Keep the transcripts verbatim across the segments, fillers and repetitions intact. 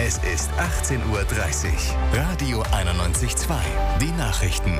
Es ist achtzehn Uhr dreißig. Radio einundneunzig Komma zwei. Die Nachrichten.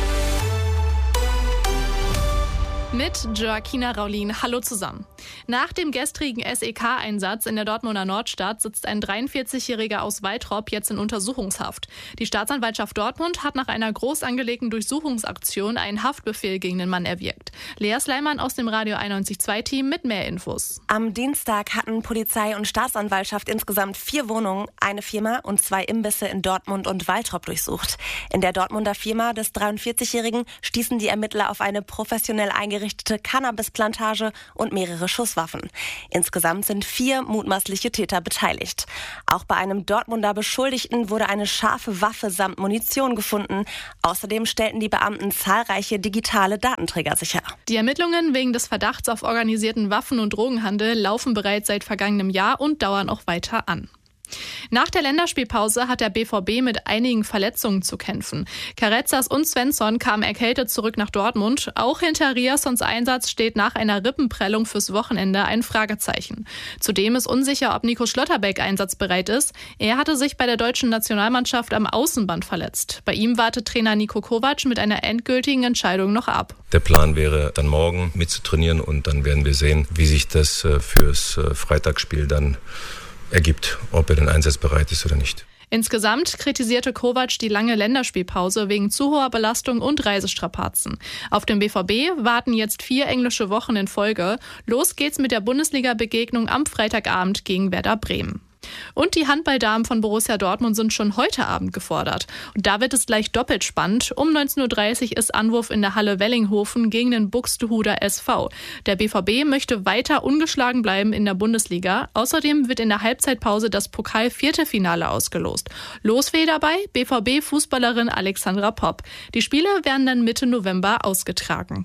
Mit Joaquina Raulin. Hallo zusammen. Nach dem gestrigen S E K-Einsatz in der Dortmunder Nordstadt sitzt ein dreiundvierzigjähriger aus Waltrop jetzt in Untersuchungshaft. Die Staatsanwaltschaft Dortmund hat nach einer groß angelegten Durchsuchungsaktion einen Haftbefehl gegen den Mann erwirkt. Lea Sleiman aus dem Radio einundneunzig Komma zwei-Team mit mehr Infos. Am Dienstag hatten Polizei und Staatsanwaltschaft insgesamt vier Wohnungen, eine Firma und zwei Imbisse in Dortmund und Waltrop durchsucht. In der Dortmunder Firma des dreiundvierzigjährigen stießen die Ermittler auf eine professionell eingerichtete Cannabisplantage und mehrere Schusswaffen. Insgesamt sind vier mutmaßliche Täter beteiligt. Auch bei einem Dortmunder Beschuldigten wurde eine scharfe Waffe samt Munition gefunden. Außerdem stellten die Beamten zahlreiche digitale Datenträger sicher. Die Ermittlungen wegen des Verdachts auf organisierten Waffen- und Drogenhandel laufen bereits seit vergangenem Jahr und dauern auch weiter an. Nach der Länderspielpause hat der B V B mit einigen Verletzungen zu kämpfen. Carezas und Svensson kamen erkältet zurück nach Dortmund. Auch hinter Riassons Einsatz steht nach einer Rippenprellung fürs Wochenende ein Fragezeichen. Zudem ist unsicher, ob Nico Schlotterbeck einsatzbereit ist. Er hatte sich bei der deutschen Nationalmannschaft am Außenband verletzt. Bei ihm wartet Trainer Niko Kovac mit einer endgültigen Entscheidung noch ab. Der Plan wäre dann morgen mitzutrainieren und dann werden wir sehen, wie sich das fürs Freitagsspiel dann ergibt, ob er denn einsatzbereit ist oder nicht. Insgesamt kritisierte Kovac die lange Länderspielpause wegen zu hoher Belastung und Reisestrapazen. Auf dem B V B warten jetzt vier englische Wochen in Folge. Los geht's mit der Bundesliga-Begegnung am Freitagabend gegen Werder Bremen. Und die Handballdamen von Borussia Dortmund sind schon heute Abend gefordert. Und da wird es gleich doppelt spannend. Um neunzehn Uhr dreißig ist Anwurf in der Halle Wellinghofen gegen den Buxtehuder S V. Der B V B möchte weiter ungeschlagen bleiben in der Bundesliga. Außerdem wird in der Halbzeitpause das Pokal-Viertelfinale ausgelost. Losweh dabei B V B-Fußballerin Alexandra Popp. Die Spiele werden dann Mitte November ausgetragen.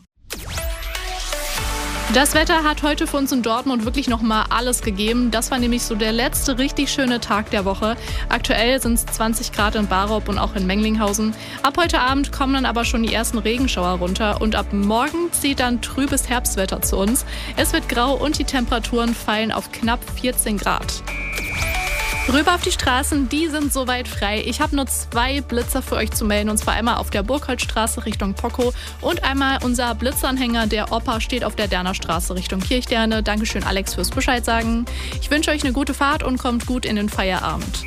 Das Wetter hat heute für uns in Dortmund wirklich nochmal alles gegeben. Das war nämlich so der letzte richtig schöne Tag der Woche. Aktuell sind es zwanzig Grad in Barop und auch in Menglinghausen. Ab heute Abend kommen dann aber schon die ersten Regenschauer runter und ab morgen zieht dann trübes Herbstwetter zu uns. Es wird grau und die Temperaturen fallen auf knapp vierzehn Grad. Rüber auf die Straßen, die sind soweit frei. Ich habe nur zwei Blitzer für euch zu melden, und zwar einmal auf der Burgholzstraße Richtung Poco und einmal unser Blitzanhänger, der Opa, steht auf der Derner Straße Richtung Kirchsterne. Dankeschön, Alex, fürs Bescheid sagen. Ich wünsche euch eine gute Fahrt und kommt gut in den Feierabend.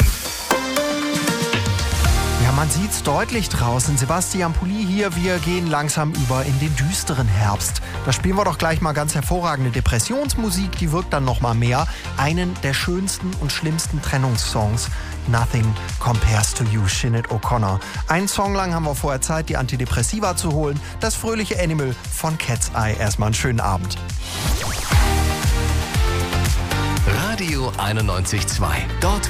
Ja, man sieht's deutlich draußen. Sebastian Pulli hier. Wir gehen langsam über in den düsteren Herbst. Da spielen wir doch gleich mal ganz hervorragende Depressionsmusik. Die wirkt dann noch mal mehr. Einen der schönsten und schlimmsten Trennungssongs. Nothing Compares to You, Sinead O'Connor. Einen Song lang haben wir vorher Zeit, die Antidepressiva zu holen. Das fröhliche Animal von Cat's Eye. Erstmal einen schönen Abend. Radio einundneunzig Komma zwei. Dort